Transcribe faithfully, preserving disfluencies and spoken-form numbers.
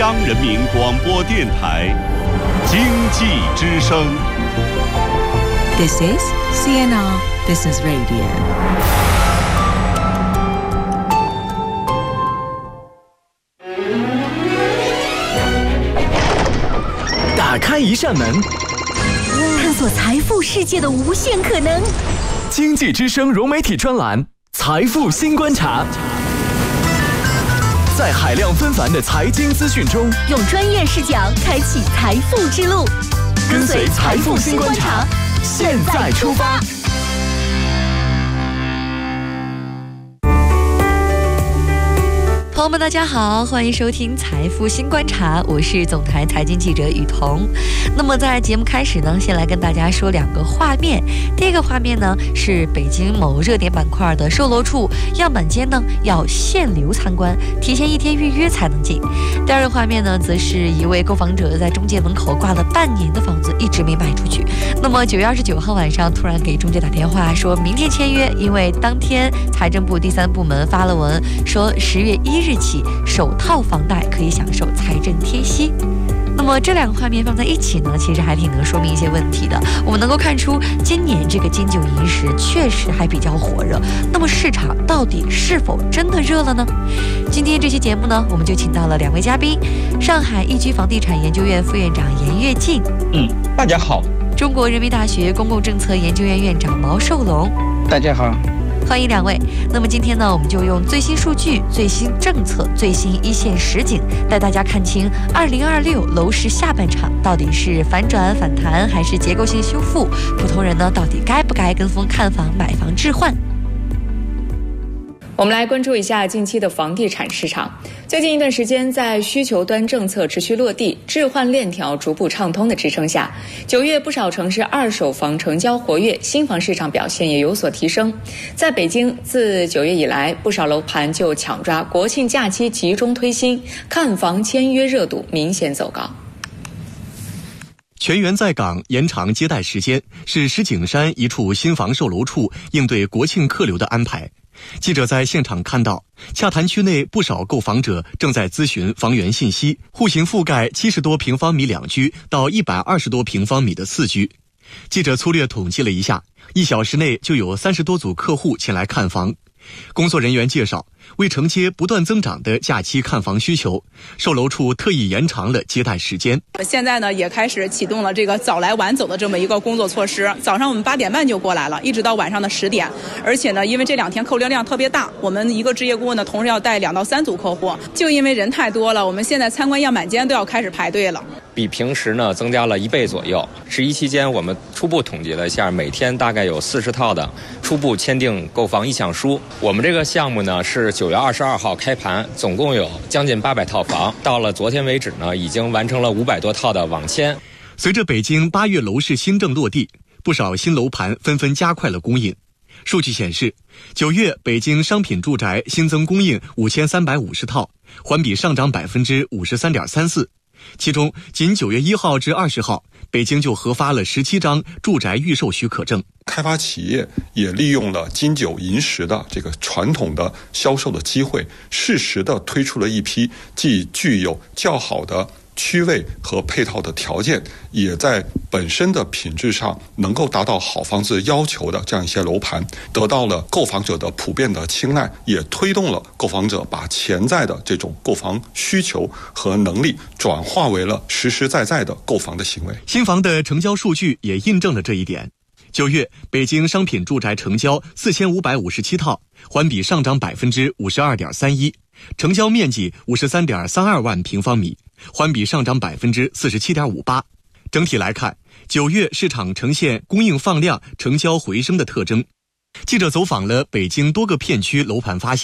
央人民广播电台经济之声。 This is C N R Business Radio。 打开一扇门， 探索财富世界的无限可能。 经济之声融媒体专栏《财富新观察》，在海量纷繁的财经资讯中， 用专业视角开启财富之路。 跟随财富新观察，现在出发。 朋友们，大家好，欢迎收听财富新观察，我是总台财经记者雨桐。那么在节目开始呢，先来跟大家说两个画面。第一个画面呢是北京某热点板块的售楼处样板间呢要限流参观，提前一天预约才能进。第二个画面呢，则是一位购房者在中介门口挂了半年的房子一直没卖出去。那么九月二十九号晚上突然给中介打电话，说明天签约，因为当天财政部第三部门发了文，说十月一日起首套房贷可以享受财政贴息。那么这两个画面放在一起呢，其实还挺能说明一些问题的。我们能够看出今年这个金九银十确实还比较火热，那么市场到底是否真的热了呢？今天这期节目呢，我们就请到了两位嘉宾，上海易居房地产研究院副院长严跃进， 嗯，大家好。 中国人民大学公共政策研究院院长毛寿龙， 大家好。 欢迎两位。那么今天呢，我们就用最新数据、最新政策、最新一线实景，带大家看清二零二六楼市下半场到底是反转反弹还是结构性修复，普通人呢到底该不该跟风看房买房置换。 我们来关注一下近期的房地产市场。最近一段时间，在需求端政策持续落地、置换链条逐步畅通的支撑下，九月不少城市二手房成交活跃，新房市场表现也有所提升。在北京，自九月以来，不少楼盘就抢抓国庆假期集中推新，看房签约热度明显走高。 全员在岗延长接待时间，是石景山一处新房售楼处应对国庆客流的安排。记者在现场看到，洽谈区内不少购房者正在咨询房源信息，户型覆盖七十多平方米两居到一百二十多平方米的四居。记者粗略统计了一下，一小时内就有三十多组客户前来看房。工作人员介绍，为承接不断增长的假期看房需求，售楼处特意延长了接待时间。 现在呢，也开始启动了这个早来晚走的这么一个工作措施。早上我们八点半就过来了，一直到晚上的十点。而且呢，因为这两天客流量特别大，我们一个置业顾问呢，同时要带两到三组客户。就因为人太多了，我们现在参观样板间都要开始排队了。 比平时呢增加了一倍左右。十一期间，我们初步统计了一下，每天大概有四十套的初步签订购房意向书。我们这个项目呢是九月二十二号开盘，总共有将近八百套房。到了昨天为止呢，已经完成了五百多套的网签。 随着北京八月楼市新政落地，不少新楼盘纷纷加快了供应。数据显示，九月北京商品住宅新增供应五千三百五十套，环比上涨百分之五十三点三四。其中，仅九月一号至二十号，北京就核发了十七张住宅预售许可证。 开发企业也利用了金九银十的这个传统的销售的机会，适时的推出了一批既具有较好的区位和配套的条件，也在本身的品质上能够达到好房子要求的这样一些楼盘，得到了购房者的普遍的青睐，也推动了购房者把潜在的这种购房需求和能力转化为了实实在在的购房的行为。 新房的成交数据也印证了这一点。九月，北京商品住宅成交四千五百五十七套，环比上涨百分之五十二点三一，成交面积五十三点三二万平方米，环比上涨百分之四十七点五八。整体来看，九月市场呈现供应放量、成交回升的特征。记者走访了北京多个片区楼盘，发现